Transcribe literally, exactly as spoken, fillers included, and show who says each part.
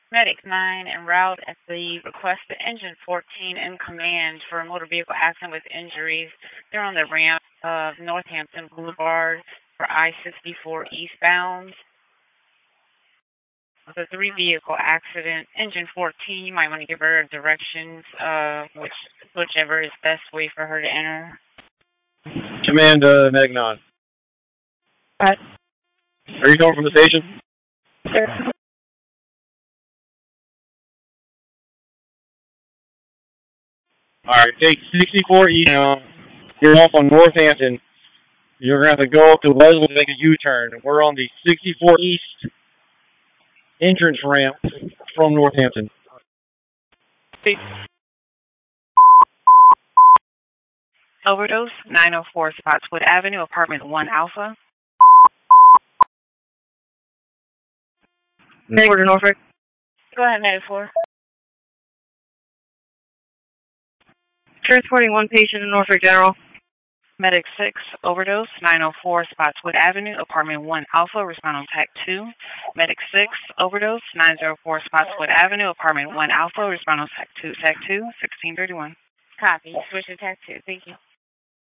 Speaker 1: Medic nine en route at the request of Engine fourteen in command for a motor vehicle accident with injuries. They're on the ramp of Northampton Boulevard for I sixty-four eastbound. It's a three-vehicle accident. Engine fourteen, you might want to give her directions, uh, which whichever is best way for her to enter.
Speaker 2: Command, uh, Medic nine.
Speaker 1: What?
Speaker 2: Are you coming from the station?
Speaker 1: Sir.
Speaker 2: Alright, take sixty-four east now. You're off on Northampton. You're going to have to go up to Leslie to make a U-turn. We're on the sixty-four east entrance ramp from Northampton.
Speaker 1: Overdose, nine oh four Spotswood Avenue, apartment one Alpha.
Speaker 3: Order Norfolk.
Speaker 1: Go ahead, nine oh four.
Speaker 3: Transporting one patient in Norfolk General.
Speaker 1: Medic six, overdose, nine oh four Spotswood Avenue, apartment one Alpha, respond on T A C two. Medic six, overdose, nine oh four Spotswood Avenue, apartment one Alpha, respond on T A C two, T A C two, sixteen thirty-one. Copy. Switch to T A C two. Thank you.